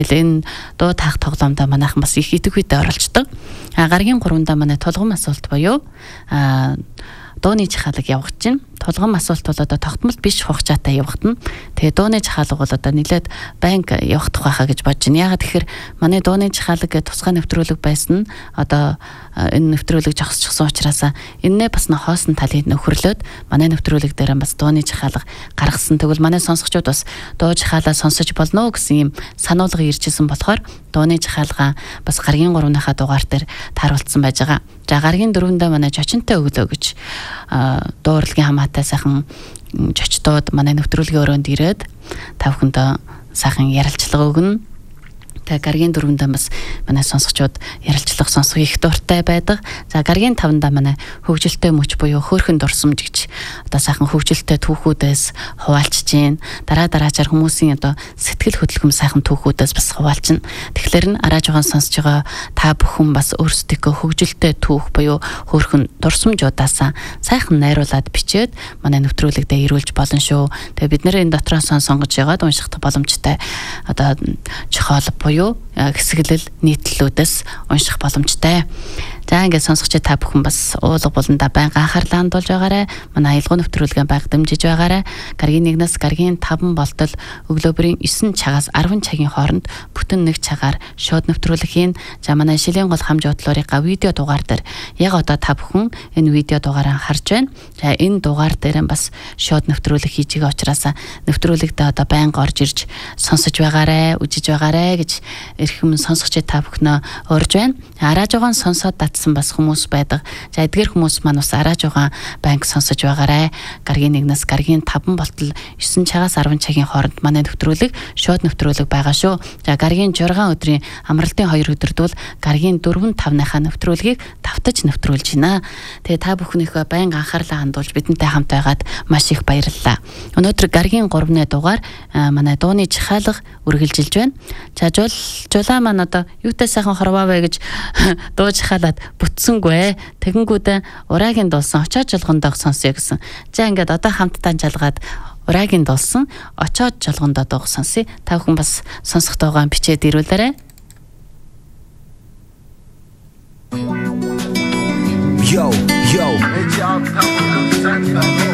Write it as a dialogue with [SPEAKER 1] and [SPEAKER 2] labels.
[SPEAKER 1] Энэ дуу таах тоглоомдоо манайхан бас их идэвхүйдээ оролцдог. Гарагийн 3-ндаа манай тулгам асуулт буюу дууны жахалаг явах чинь. Тулгам асуулт бол одоо тогтмол биш хугацаатай явагдана. Тэгээ дууны жахалга бол одоо нэлээд банк явагдах байхаа гэж бодож байна. Яагаад тэгэхээр манай дууны жахалга гэх тусгай нэвтрүүлэг байсан. Одоо энэ нэвтрүүлэг жогсчихсон учраас энэний бас хоосон талын нөхөрлөөд манай нэвтрүүлэг дээр бас дууны жахалга гаргасан. Тэгвэл манай сонсогчдод бас дуу жахалаа сонсож болно гэсэн юм сануулга иржсэн болохоор дууны жахалга бас гарагийн 3-ныхаа дугаар дээр тааруулсан байж байгаа. За гарагийн 4-ндээ манай чочинтой өглөө гэж дуу урлагийн хамаатай сайхан чочтууд манай нэвтрүүлгийн өрөөнд ирээд та бүхэндээ сайхан ярилцлага өгнө. Тэгээ гарагийн 4-ндээ бас манай сонсогчдод ярилцлага сонсох их дуртай байдаг. За гарагийн 5-ндаа манай хөгжилтэй мөч буюу хөөрхөн дурсамж гэж одоо сайхан хөгжилтэй түүхүүдээс хуваалцж гин. Дараачаар хүмүүсийн одоо сэтгэл хөдлөм сайхан түүхүүдээс бас хуваалцна. Тэгэхээр н арааж байгаа сонсож байгаа та бүхэн бас өөрсдөө хөгжилтэй түүх буюу хөөрхөн дурсамжуудаас сайхан найруулад бичээд манай нэвтрүүлэгдээ ирүүлж болно шүү. Тэгээ бид нэр энэ дотроос сонгож яваад унших боломжтой одоо чухал буюу хэсэглэл нийтлэлүүдээс унших боломжтой. За ингээд сонсогчид та бүхэн бас уулга болонда байнга анхаарлаа хандуулж байгаарай. Манай аялал нэвтрүүлгийн байнга дэмжиж байгаарай. Гарагийн 1-ээс гарагийн 5 болтол өглөө бүрийн 9 цагаас 10 цагийн хооронд бүтэн 1 цагаар шууд нэвтрүүлэг хийн. За манай шилийн гол хамж бодлоорыг видео дугаар дээр яг одоо та бүхэн энэ видео дугаараа харж байна. За энэ дугаар дээр бас шууд нэвтрүүлэг хийж байгаа учраас нэвтрүүлэгдээ одоо байнга орж ирж сонсож байгаарай, үжиж байгаарай гэж эрхэм сонсогчид та бүхнөө урьж байна. Арааж байгаа сонсоод татсан бас хүмүүс байдаг. За эдгээр хүмүүс маань бас арааж байгаа банк сонсож байгаарай. Гарагийн 1-ээс гарагийн 5 болтол 9 цагаас 10 цагийн хооронд манай нэвтрүүлэг шууд нэвтрүүлэг байгаа шүү. За гарагийн 6 өдрийн амралтын 2 өдөрдөл гарагийн 4-5-ныхаа нэвтрүүлгийг давтаж нэвтрүүлж байна. Тэгээ та бүхнийхээ байнга анхаарлаа хандуулж бидэнтэй хамт байгаад маш их баярлалаа. Өнөөдөр гарагийн 3-ны дугаар манай дууны жахалга үргэлжилж байна. За жулаа маань одоо юутай сайхан хорвоо вэ гэж дуу жахалаад бүтсэнгүй. Тэгэнгүүтээ ураагийн дуулсан очоод жолгондоо сонсё гэсэн. За ингээд одоо хамтдаа жалгаад ураагийн дуулсан очоод жолгондоо дууг сонсъё. Та бүхэн бас сонсох дуугаа бичээд ирүүлээрэй.
[SPEAKER 2] Yo